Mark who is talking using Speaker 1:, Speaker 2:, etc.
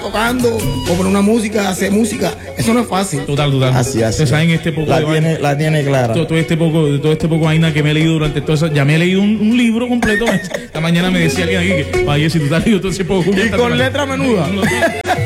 Speaker 1: tocando o poner una música, hacer música, eso no es fácil.
Speaker 2: Total.
Speaker 3: Así.
Speaker 2: Ustedes saben este poco
Speaker 3: la tiene clara.
Speaker 2: todo este poco vaina que me he leído durante todo eso. Ya me he leído un libro completo. Esta mañana me decía alguien aquí que, vaya, si tú te has leído todo ese poco.
Speaker 1: Y con letra menuda.